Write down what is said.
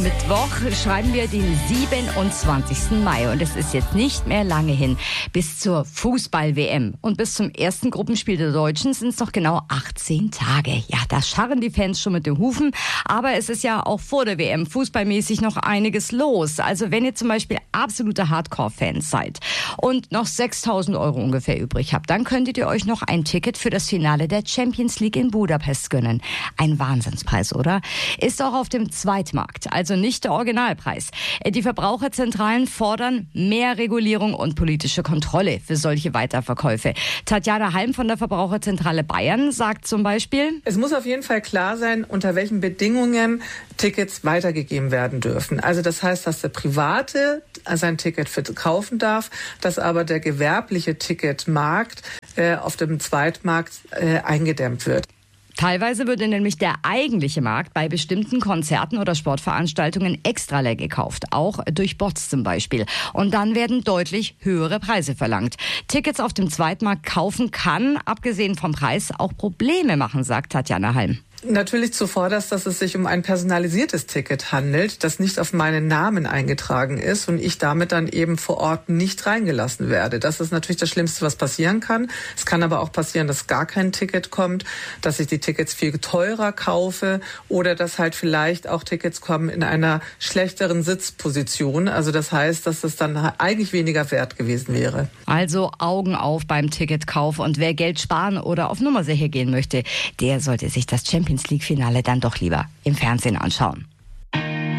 Mittwoch schreiben wir den 27. Mai und es ist jetzt nicht mehr lange hin bis zur Fußball-WM. Und bis zum ersten Gruppenspiel der Deutschen sind es noch genau 18 Tage. Ja, da scharren die Fans schon mit den Hufen, aber es ist ja auch vor der WM fußballmäßig noch einiges los. Also wenn ihr zum Beispiel absolute Hardcore-Fans seid und noch 6.000 Euro ungefähr übrig habt, dann könntet ihr euch noch ein Ticket für das Finale der Champions League in Budapest gönnen. Ein Wahnsinnspreis, oder? Ist auch auf dem Zweitmarkt, also nicht der Originalpreis. Die Verbraucherzentralen fordern mehr Regulierung und politische Kontrolle für solche Weiterverkäufe. Tatjana Halm von der Verbraucherzentrale Bayern sagt zum Beispiel: Es muss auf jeden Fall klar sein, unter welchen Bedingungen Tickets weitergegeben werden dürfen. Also das heißt, dass der Private sein Ticket verkaufen darf, dass aber der gewerbliche Ticketmarkt auf dem Zweitmarkt eingedämmt wird. Teilweise würde nämlich der eigentliche Markt bei bestimmten Konzerten oder Sportveranstaltungen extra leer gekauft, auch durch Bots zum Beispiel. Und dann werden deutlich höhere Preise verlangt. Tickets auf dem Zweitmarkt kaufen kann, abgesehen vom Preis, auch Probleme machen, sagt Tatjana Halm. Natürlich zuvorderst, dass es sich um ein personalisiertes Ticket handelt, das nicht auf meinen Namen eingetragen ist und ich damit dann eben vor Ort nicht reingelassen werde. Das ist natürlich das Schlimmste, was passieren kann. Es kann aber auch passieren, dass gar kein Ticket kommt, dass ich die Tickets viel teurer kaufe oder dass halt vielleicht auch Tickets kommen in einer schlechteren Sitzposition. Also das heißt, dass es dann eigentlich weniger wert gewesen wäre. Also Augen auf beim Ticketkauf und wer Geld sparen oder auf Nummersicher gehen möchte, der sollte sich das Champions League Finale dann doch lieber im Fernsehen anschauen.